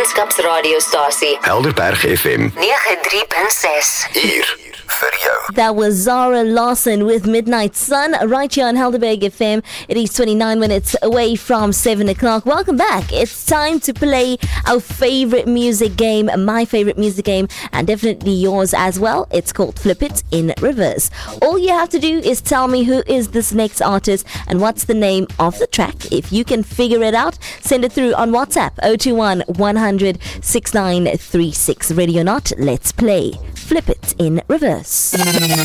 Wetenskapsradiostasie Helderberg FM 93.6. hier vir jou. That was Zara Larson with Midnight Sun right here on Helderberg FM. It is 29 minutes away from 7 o'clock. Welcome back. It's time to play our favorite music game, my favorite music game, and definitely yours as well. It's called Flip It in Reverse. All you have to do is tell me who is this next artist and what's the name of the track. If you can figure it out, send it through on WhatsApp 021 100 6936. Ready or not, let's play Flip It in Reverse.